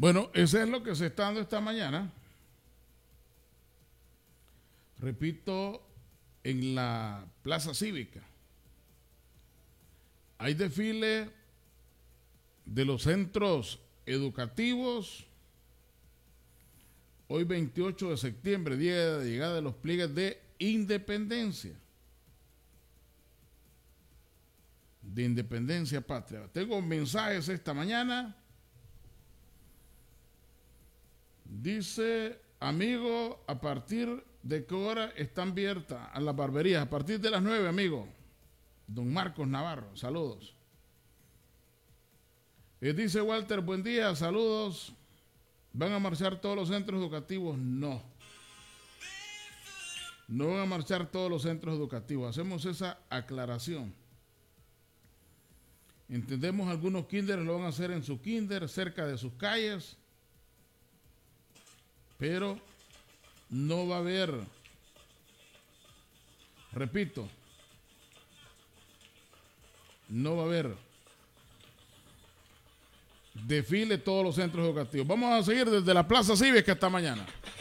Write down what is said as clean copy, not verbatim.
Bueno, eso es lo que se está dando esta mañana. Repito, en la Plaza Cívica. Hay desfile de los centros educativos. Hoy 28 de septiembre, día de llegada de los pliegues de independencia. De independencia patria. Tengo mensajes esta mañana. Dice, amigo, ¿a partir de qué hora están abiertas a las barberías? A partir de las 9, amigo. Don Marcos Navarro, saludos. Dice Walter, buen día, saludos. ¿Van a marchar todos los centros educativos? No. No van a marchar todos los centros educativos. Hacemos esa aclaración. Entendemos algunos kinder lo van a hacer en su kinder, cerca de sus calles. Pero no va a haber, repito, no va a haber desfile todos los centros educativos. Vamos a seguir desde la Plaza Cívica esta mañana.